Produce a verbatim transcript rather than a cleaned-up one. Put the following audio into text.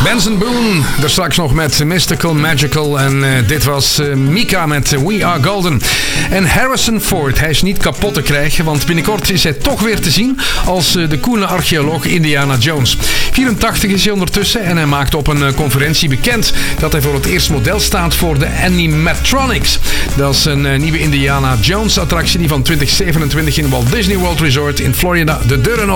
Benson Boone, daar straks nog met Mystical, Magical. En uh, dit was uh, Mika met We Are Golden. En Harrison Ford, hij is niet kapot te krijgen, want binnenkort is hij toch weer te zien als uh, de coole archeoloog Indiana Jones. vierentachtig is hij ondertussen en hij maakt op een uh, conferentie bekend dat hij voor het eerst model staat voor de Animatronics. Dat is een uh, nieuwe Indiana Jones attractie die van twintig zevenentwintig in Walt Disney World Resort in Florida de deuren